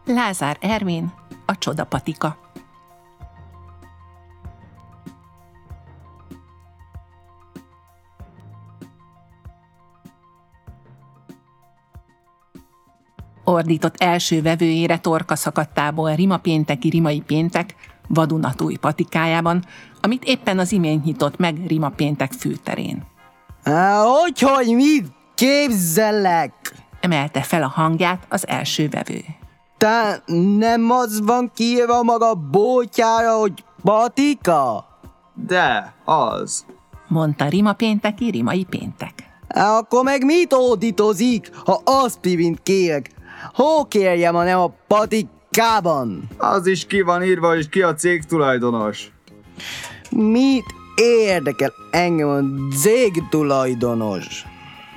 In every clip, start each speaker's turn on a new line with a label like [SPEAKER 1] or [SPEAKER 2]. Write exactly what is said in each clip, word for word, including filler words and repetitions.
[SPEAKER 1] Lázár Ervin, a csodapatika. Ordított első vevőjére torka szakadtából rimapénteki rimai péntek vadunatúj patikájában, amit éppen az imént nyitott meg rimapéntek fűterén.
[SPEAKER 2] Há, hogyhogy mit képzellek?
[SPEAKER 1] Emelte fel a hangját az első vevő.
[SPEAKER 2] Te nem az van kiírva maga bótyára, hogy patika?
[SPEAKER 3] De, az.
[SPEAKER 1] Mondta rimapénteki rimai péntek.
[SPEAKER 2] Há, akkor meg mit ódítozik, ha aspirint kérek? Hol kérjem, ha nem a patikában?
[SPEAKER 3] Az is ki van írva, hogy ki a cég tulajdonos.
[SPEAKER 2] Mit érdekel engem a cég tulajdonos?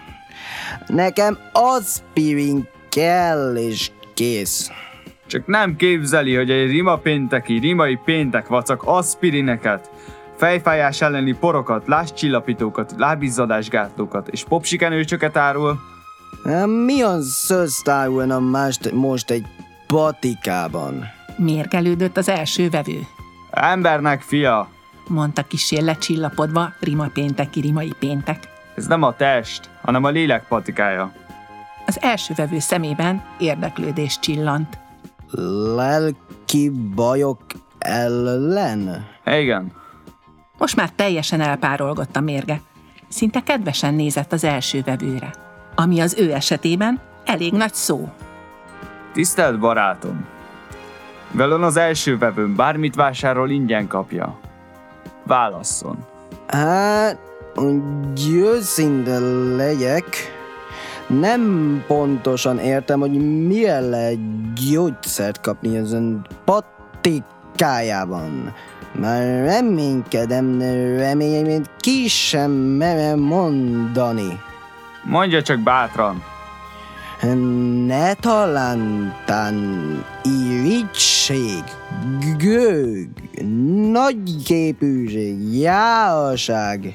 [SPEAKER 2] Nekem aspirin kell és kész.
[SPEAKER 3] Csak nem képzeli, hogy egy rimapénteki, rimai péntek vacak aspirineket, fejfájás elleni porokat, lázcsillapítókat, lábizzadásgátlókat és popsikenőcsöket árul.
[SPEAKER 2] Há, mi az szöztárulna mást most egy patikában?
[SPEAKER 1] Mérgelődött az első vevő.
[SPEAKER 3] Embernek, fia,
[SPEAKER 1] Mondta kissé lecsillapodva rimapénteki rimai péntek.
[SPEAKER 3] ez nem a test, hanem a lélek patikája.
[SPEAKER 1] Az első vevő szemében érdeklődés csillant.
[SPEAKER 2] Lelki bajok ellen?
[SPEAKER 3] Igen.
[SPEAKER 1] Most már teljesen elpárolgott a mérge. Szinte kedvesen nézett az első vevőre, ami az ő esetében elég nagy szó.
[SPEAKER 3] Tisztelt barátom! Velem az első vevőm bármit vásárol, ingyen kapja. Válasszon.
[SPEAKER 2] Hát, hogy őszinte legyek, nem pontosan értem, hogy milyen lehet gyógyszert kapni az ön patikájában. Már reménykedem, de reményemet ki sem merem mondani.
[SPEAKER 3] Mondja csak bátran.
[SPEAKER 2] Ne talántán irigység, gőg, nagyképűség, járaság,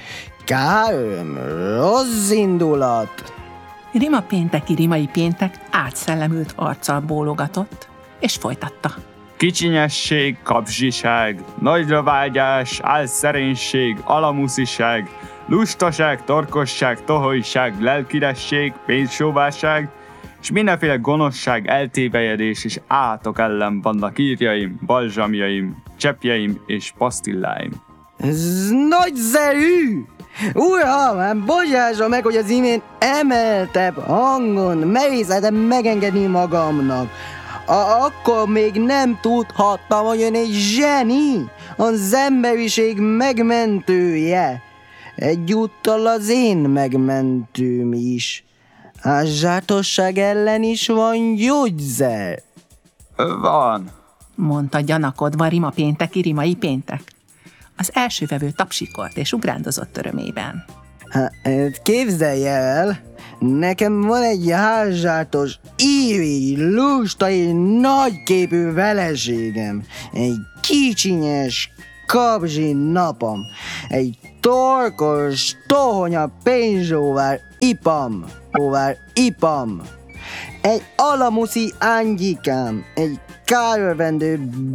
[SPEAKER 2] káröm, rossz indulat.
[SPEAKER 1] Rimapénteki rimai péntek átszellemült arccal bólogatott, és folytatta.
[SPEAKER 3] Kicsinyesség, kapzsiság, nagyra vágyás, álszerénység, alamusziság, lustaság, torkosság, toholyság, lelkiresség, pénzsóvárság, és mindenféle gonoszság, eltévejedés és átok ellen vannak írjaim, balzsamjaim, cseppjeim és pasztilláim.
[SPEAKER 2] Ez nagyszerű! Uram, hát bocsássa meg, hogy az imént emeltebb hangon merészeltem megengedni magamnak. A- akkor még nem tudhattam, hogy ön egy zseni, az emberiség megmentője. Egyúttal az én megmentőm is. A zsátosság ellen is van gyógyszer.
[SPEAKER 3] Van.
[SPEAKER 1] Mondta gyanakodva rimapénteki rimai péntek. Az első vevő tapsikolt és ugrándozott örömében.
[SPEAKER 2] Hát, képzelje el, nekem van egy házsátos, íri, lusta és nagyképű feleségem. Egy kicsinyes, kapzsi napam. Egy torkos, tohonya pénzsóvár ipam. Óvár ipam. Egy alamuszi angyikám. Egy kárövendő